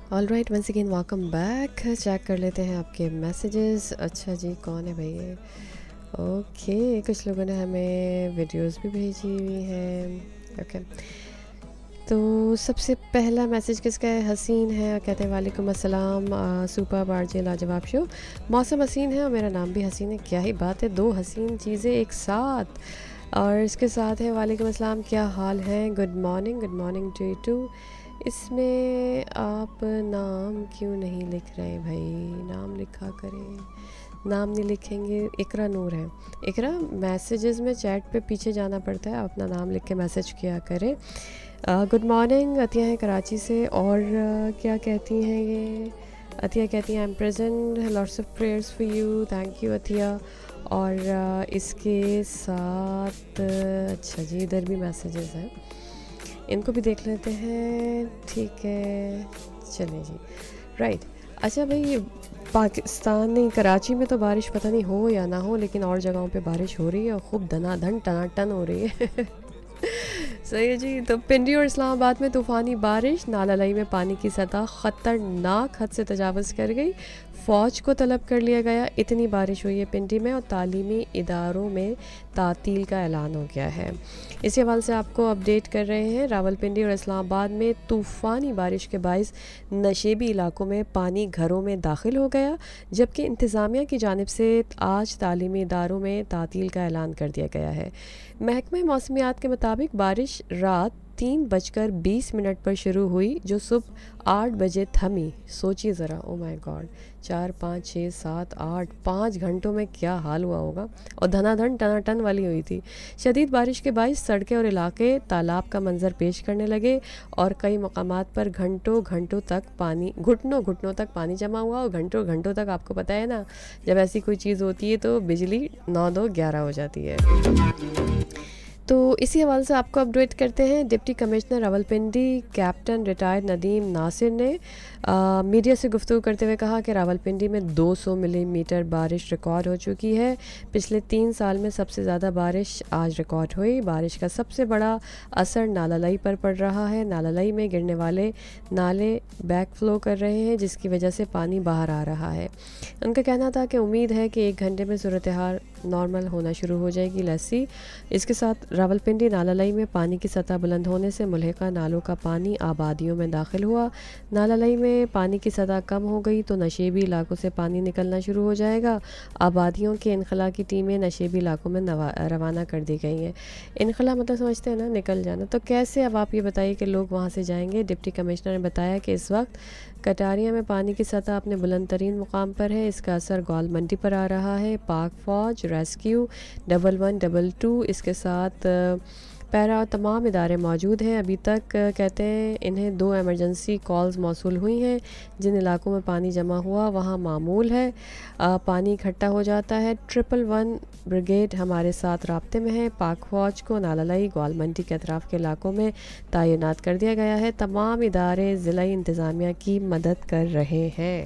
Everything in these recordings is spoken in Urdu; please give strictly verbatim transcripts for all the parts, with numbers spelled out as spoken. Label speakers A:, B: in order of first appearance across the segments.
A: All right once again welcome back. Check کر لیتے ہیں آپ کے میسیجز. اچھا جی, کون ہے بھائی یہ؟ اوکے, کچھ لوگوں نے ہمیں ویڈیوز بھی بھیجی ہوئی ہیں. اوکے, تو سب سے پہلا میسیج کس کا ہے؟ حسین ہے, کہتے ہیں وعلیکم السلام سپر بارجے لاجواب شو. موسم حسین ہے اور میرا نام بھی حسین ہے. کیا ہی بات ہے, دو حسین چیزیں ایک ساتھ. اور اس کے ساتھ ہے وعلیکم السلام, کیا حال ہے؟ Good morning. Good morning to you to. اس میں آپ نام کیوں نہیں لکھ رہے بھائی؟ نام لکھا کریں. نام نہیں لکھیں گے. اقرا نور ہے. اقرا, میسیجز میں چیٹ پہ پیچھے جانا پڑتا ہے, آپ اپنا نام لکھ کے میسیج کیا کریں. Good morning. عطیہ ہیں کراچی سے. اور کیا کہتی ہیں یہ؟ عطیہ کہتی ہیں I am present, lots of prayers for you. Thank you عطیہ. اور اس کے ساتھ اچھا جی, ادھر بھی میسیجز ہیں, ان کو بھی دیکھ لیتے ہیں. ٹھیک ہے, چلیں جی. رائٹ. اچھا بھائی, پاکستان نہیں, کراچی میں تو بارش پتہ نہیں ہو یا نہ ہو, لیکن اور جگہوں پہ بارش ہو رہی ہے اور خوب دنا دھن ٹنا ٹن ہو رہی ہے. صحیح ہے جی. تو پنڈی اور اسلام آباد میں طوفانی بارش, نالہ لائی میں پانی کی سطح خطرناک حد سے تجاوز کر گئی. فوج کو طلب کر لیا گیا. اتنی بارش ہوئی ہے پنڈی میں, اور تعلیمی اداروں میں تعطیل کا اعلان ہو گیا ہے. اسی حوالے سے آپ کو اپڈیٹ کر رہے ہیں. راول پنڈی اور اسلام آباد میں طوفانی بارش کے باعث نشیبی علاقوں میں پانی گھروں میں داخل ہو گیا, جبکہ انتظامیہ کی جانب سے آج تعلیمی اداروں میں تعطیل کا اعلان کر دیا گیا ہے. محکمہ موسمیات کے مطابق بارش رات تین بج کر بیس منٹ پر شروع ہوئی, جو صبح آٹھ بجے تھمی. سوچیے ذرا, او مائی گاڈ, چار پانچ چھ سات آٹھ پانچ گھنٹوں میں کیا حال ہوا ہوگا, اور دھنا دھن ٹنا ٹن والی ہوئی تھی. شدید بارش کے باعث سڑکیں اور علاقے تالاب کا منظر پیش کرنے لگے, اور کئی مقامات پر گھنٹوں گھنٹوں تک پانی گھٹنوں گھٹنوں تک پانی جمع ہوا. اور گھنٹوں گھنٹوں تک, آپ کو پتہ ہے نا, جب ایسی کوئی چیز ہوتی ہے تو بجلی نو دو گیارہ ہو جاتی ہے. تو اسی حوالے سے آپ کو اپڈیٹ کرتے ہیں. Deputy commissioner Rawalpindi captain retired Nadeem ناصر نے میڈیا سے گفتگو کرتے ہوئے کہا کہ راولپنڈی میں دو سو ملی میٹر بارش ریکارڈ ہو چکی ہے. پچھلے تین سال میں سب سے زیادہ بارش آج ریکارڈ ہوئی. بارش کا سب سے بڑا اثر نالہ لائی پر پڑ رہا ہے. نالہ لائی میں گرنے والے نالے بیک فلو کر رہے ہیں, جس کی وجہ سے پانی باہر آ رہا ہے. ان کا کہنا تھا کہ امید ہے کہ ایک گھنٹے میں صورتحال نارمل ہونا شروع ہو جائے گی. لسی. اس کے ساتھ راولپنڈی نالہ لائی میں پانی کی سطح بلند ہونے سے ملحقہ نالوں کا پانی آبادیوں میں داخل ہوا. نالہ لائی میں پانی کی سطح کم ہو گئی تو نشیبی علاقوں سے پانی نکلنا شروع ہو جائے گا. آبادیوں کے انخلا کی ٹیمیں نشیبی علاقوں میں روانہ کر دی گئی ہیں. انخلا مطلب سمجھتے ہیں نا, نکل جانا. تو کیسے, اب آپ یہ بتائیے کہ لوگ وہاں سے جائیں گے؟ ڈپٹی کمشنر نے بتایا کہ اس وقت کٹاریہ میں پانی کی سطح اپنے بلند ترین مقام پر ہے. اس کا اثر گوال منڈی پر آ رہا ہے. پاک فوج, rescue, double one double to, اس کے ساتھ پیرا تمام ادارے موجود ہیں. ابھی تک کہتے ہیں انہیں دو ایمرجنسی کالز موصول ہوئی ہیں. جن علاقوں میں پانی جمع ہوا وہاں معمول ہے, پانی اکٹھا ہو جاتا ہے. ٹرپل ون بریگیڈ ہمارے ساتھ رابطے میں ہے. پاک فوج کو نالہ لائی, گوال منڈی کے اطراف کے علاقوں میں تعینات کر دیا گیا ہے. تمام ادارے ضلعی انتظامیہ کی مدد کر رہے ہیں.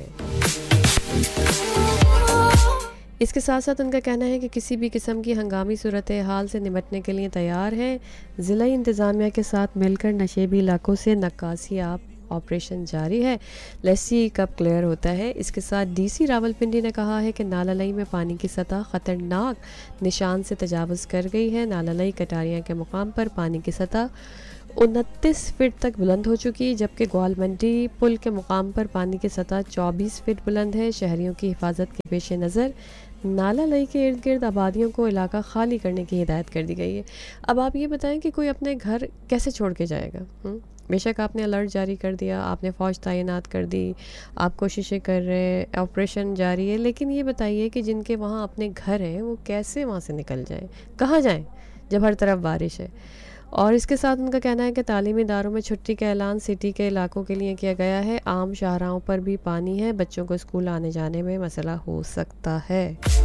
A: اس کے ساتھ ساتھ ان کا کہنا ہے کہ کسی بھی قسم کی ہنگامی صورتحال سے نمٹنے کے لیے تیار ہیں. ضلعی انتظامیہ کے ساتھ مل کر نشیبی علاقوں سے نکاسی آب آپریشن جاری ہے. لیسی کب کلیئر ہوتا ہے. اس کے ساتھ ڈی سی راولپنڈی نے کہا ہے کہ نالہ لائی میں پانی کی سطح خطرناک نشان سے تجاوز کر گئی ہے. نالہ لائی کٹاریاں کے مقام پر پانی کی سطح انتیس فٹ تک بلند ہو چکی, جبکہ گوال منڈی پل کے مقام پر پانی کی سطح چوبیس فٹ بلند ہے. شہریوں کی حفاظت کے پیش نظر نالہ لائی کے ارد گرد آبادیوں کو علاقہ خالی کرنے کی ہدایت کر دی گئی ہے. اب آپ یہ بتائیں کہ کوئی اپنے گھر کیسے چھوڑ کے جائے گا؟ بے شک آپ نے الرٹ جاری کر دیا, آپ نے فوج تعینات کر دی, آپ کوششیں کر رہے, آپریشن جاری ہے, لیکن یہ بتائیے کہ جن کے وہاں اپنے گھر ہیں وہ کیسے وہاں سے نکل جائیں, کہاں جائیں جب ہر طرف بارش ہے. اور اس کے ساتھ ان کا کہنا ہے کہ تعلیمی اداروں میں چھٹی کا اعلان سٹی کے علاقوں کے لیے کیا گیا ہے. عام شاہراہوں پر بھی پانی ہے, بچوں کو اسکول آنے جانے میں مسئلہ ہو سکتا ہے.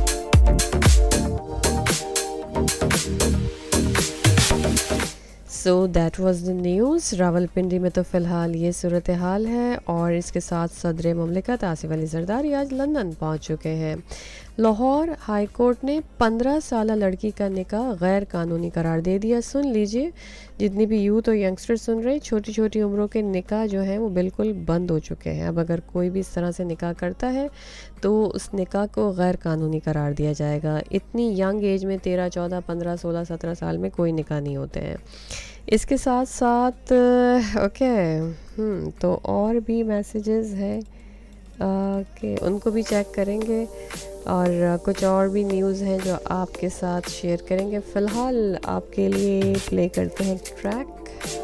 A: So that was the news. Rawalpindi میں تو فی الحال یہ صورتحال ہے, اور اس کے ساتھ صدر مملکت آصف علی زرداری آج لندن پہنچ چکے ہیں. लाहौर हाई कोर्ट ने पंद्रह साल लड़की का निकाह गैर कानूनी करार दे दिया। सुन लीजिए, जितनी भी यूथ और यंगस्टर सुन रहे हैं, छोटी छोटी उम्रों के निकाह जो हैं वो बिल्कुल बंद हो चुके हैं। अब अगर कोई भी इस तरह से निकाह करता है तो उस निकाह को गैर कानूनी करार दिया जाएगा। इतनी यंग एज में तेरह चौदह पंद्रह सोलह सत्रह साल में कोई निकाह नहीं होते हैं। इसके साथ साथ ओके हम्म तो और भी मैसेजेस हैं कि उनको भी चेक करेंगे और कुछ और भी न्यूज़ हैं जो आपके साथ शेयर करेंगे। फ़िलहाल आपके लिए प्ले करते हैं ट्रैक।